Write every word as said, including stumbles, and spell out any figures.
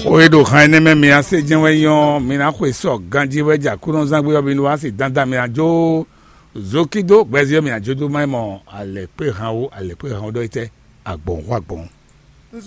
Oedo khane me mi ase jenwe yon mi na kwe so ganji weja kuno zangwe yo binu ase danda mi ajo zokido gbezi yo mi ajo do mai mo ale pe han o ale pe han do ite agbon wa gbon.